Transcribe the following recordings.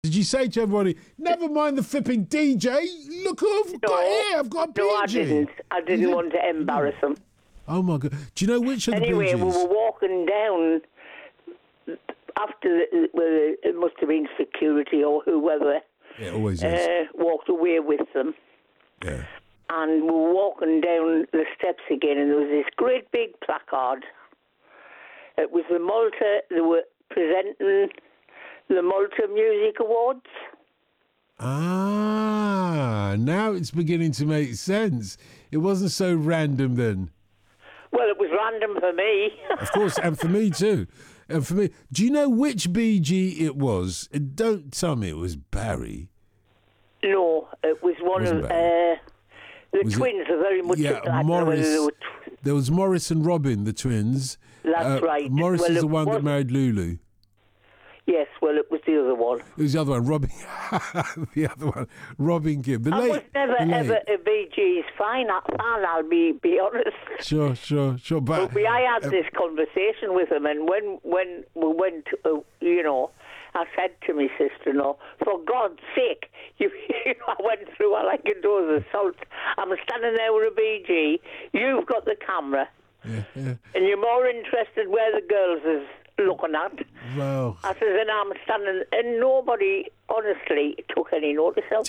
Did you say to everybody, never mind the flipping DJ, look who I've got here, I've got a Bee No, I Gee. didn't. I didn't want to embarrass them. Oh, my God. Do you know which of the Bee Anyway, we Gees? were walking down after, it must have been security or whoever Yeah, it always is. walked away with them. Yeah. And we were walking down the steps again, and there was this great big placard. It was the Malta, they were presenting the Malta Music Awards. Ah, now it's beginning to make sense. It wasn't so random then. Well, it was random for me. Of course, and for me too. And for me, do you know which Bee Gee it was? Don't tell me it was Barry. No, it was one Wasn't of bad. the Was it- twins are very much Yeah, alike. I don't know whether Morris. they were There was Morris and Robin, the twins. That's right. Morris Well, is the it one that wasn't- married Lulu. Yes, well, it was the other one. It was the other one, Robin. The other one, Robin Gibb. The I was never the late. ever a Bee Gees fan. I'll be honest. Sure. But I had this conversation with him, and when we went, I said to my sister-in-law, for God's sake, I went through all I could do as assault. I'm standing there with a Bee Gee. You've got the camera, yeah. and you're more interested where the girls is looking at. Well, I says, and I'm standing, and nobody, honestly, took any notice of.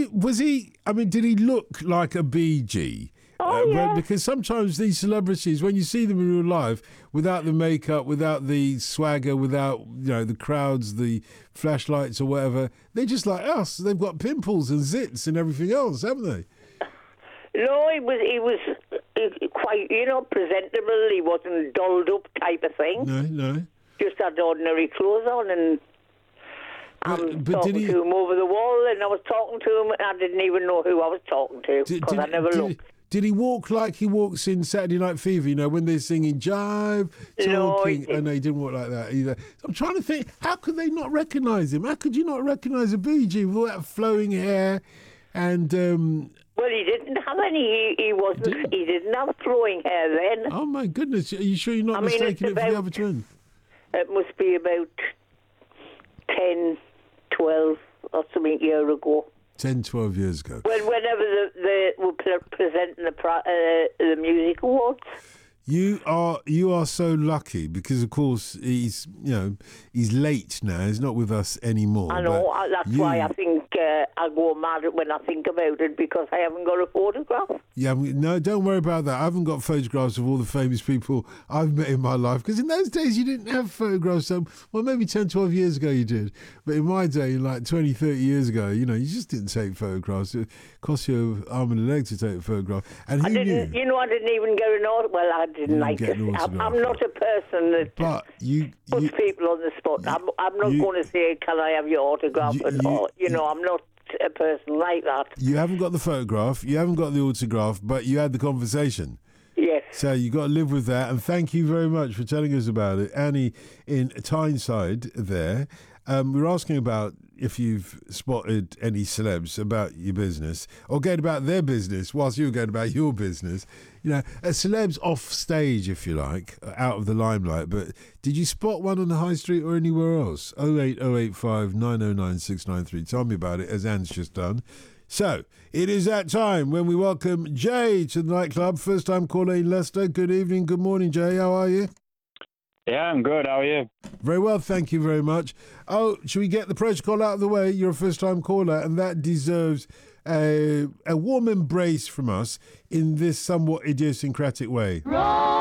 did he look like a Bee Gee? Oh, yeah. Because sometimes these celebrities, when you see them in real life, without the makeup, without the swagger, without the crowds, the flashlights or whatever, they're just like us. They've got pimples and zits and everything else, haven't they? No, he was quite, presentable. He wasn't dolled up type of thing. No. Just had ordinary clothes on, and I'm But talking did he- to him over the wall, and I was talking to him, and I didn't even know who I was talking to, because I never looked. Did he walk like he walks in Saturday Night Fever, when they're singing jive, No, talking? he didn't. No, he didn't walk like that either. I'm trying to think, how could they not recognise him? How could you not recognise a Bee Gee with all that flowing hair and... Well, he didn't have any. He wasn't. He didn't have flowing hair then. Oh, my goodness. Are you sure you're not I mean, mistaking it's it for the about- other twin? It must be about 10, 12 or something year ago. 10, 12 years ago. Whenever they were presenting the music awards. You are so lucky because, of course, he's late now. He's not with us anymore. I know. That's why I think I go mad when I think about it, because I haven't got a photograph. Yeah, no, don't worry about that. I haven't got photographs of all the famous people I've met in my life, because in those days you didn't have photographs. Well, maybe 10, 12 years ago you did. But in my day, like 20, 30 years ago, you just didn't take photographs. It cost you an arm and a leg to take a photograph. And who I didn't. knew? I didn't even get an autograph. Well, I didn't like get an it. I'm autograph. not a person that But puts people on the spot. I'm not going to say, "Can I have your autograph?" I'm not a person like that. You haven't got the photograph, you haven't got the autograph, but you had the conversation. Yes. So you got to live with that, and thank you very much for telling us about it. Annie in Tyneside there. We're asking about if you've spotted any celebs about your business, or going about their business whilst you were going about your business. Celebs off stage, if you like, out of the limelight. But did you spot one on the high street or anywhere else? 08085 909 693. Tell me about it, as Anne's just done. So, it is that time when we welcome Jay to the nightclub. First time caller in Leicester. Good evening, good morning, Jay. How are you? Yeah, I'm good. How are you? Very well, thank you very much. Oh, should we get the protocol out of the way? You're a first-time caller, and that deserves a warm embrace from us in this somewhat idiosyncratic way. Roll